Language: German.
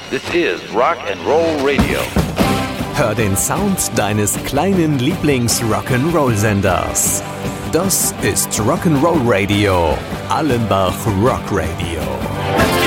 This is Rock and Roll Radio. Hör den Sound deines kleinen Lieblings-Rock'n'Roll-Senders. Das ist Rock'n'Roll Radio, Allenbach Rock Radio.